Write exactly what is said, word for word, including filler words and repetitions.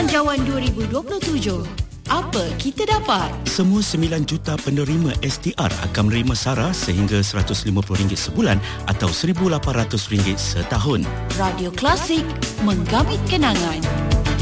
Belanjawan dua ribu dua puluh tujuh. Apa kita dapat? Semua sembilan juta penerima S T R akan menerima sara sehingga seratus lima puluh ringgit sebulan atau seribu lapan ratus ringgit setahun. Radio Klasik, menggamit kenangan.